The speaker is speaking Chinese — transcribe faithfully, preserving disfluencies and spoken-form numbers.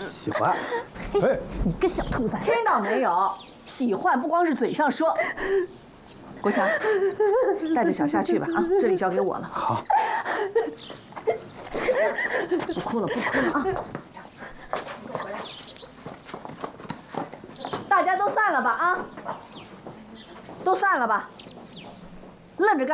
喜欢。哎， 你个小兔崽子！ 听到没有？喜欢不光是嘴上说。国强，带着小夏去吧啊，这里交给我了。 好。 不哭了，不哭了啊！回来。大家都散了吧啊！都散了吧，愣着干。